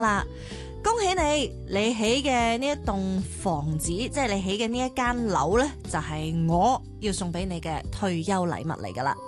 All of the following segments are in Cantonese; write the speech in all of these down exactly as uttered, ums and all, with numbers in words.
啦。恭喜你，你起嘅呢一棟房子，即係你起嘅呢一間樓呢，就係我要送俾你嘅退休禮物嚟噶啦。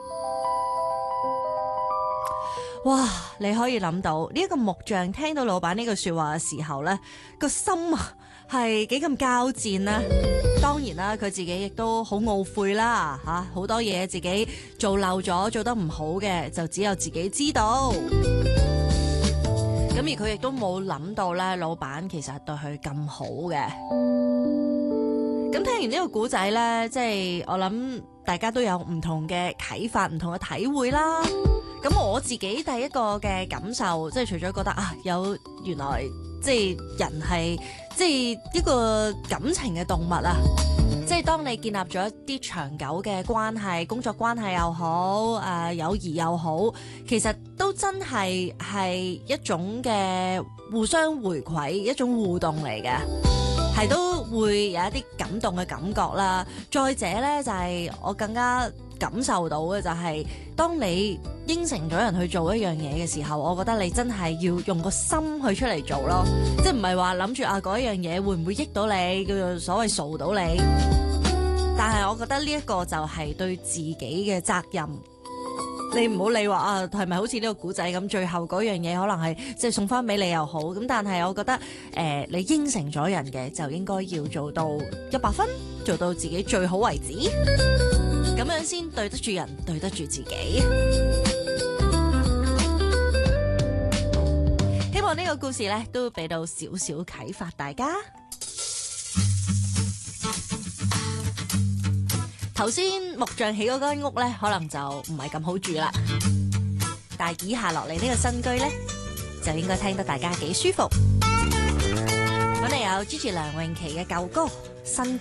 哇！你可以諗到呢一個木匠聽到老闆呢句說話嘅時候呢，個心啊係幾咁交戰啦。當然啦，佢自己亦都好懊悔啦，吓好多嘢自己做漏咗，做得唔好嘅，就只有自己知道。咁而佢亦都冇諗到咧，老闆其實對佢咁好嘅。咁聽完呢個故仔咧，即係我諗大家都有唔同嘅啟發、唔同嘅體會啦。咁我自己第一個嘅感受，即係除咗覺得啊，有原來即係人係即係一個感情嘅動物啊。即係當你建立咗一啲長久嘅關係，工作關係又好，誒、呃、友誼又好，其實都真係係一種嘅互相回饋，一種互動嚟嘅，係都會有一啲感動嘅感覺啦。再者呢，就係、是、我更加感受到嘅就係、是，當你應承咗人去做一樣嘢嘅時候，我覺得你真係要用個心去出嚟做咯，即係唔係話諗住啊嗰一樣嘢會唔會益到你，叫做所謂掃到你。但係我覺得呢一個就係對自己嘅責任，你唔好理話啊係咪好似呢個古仔咁，最後嗰樣嘢可能係即係送翻俾你又好，咁但係我覺得誒、呃、你應承咗人嘅就應該要做到一百分，做到自己最好為止，咁樣先對得住人，對得住自己。希望呢個故事呢都會俾到少少啟發大家。頭先木匠起嗰間屋咧，可能就唔係咁好住啦。但係以下落嚟呢個新居咧，就應該聽得大家幾舒服。我哋有 Gigi 梁詠琪嘅舊歌新。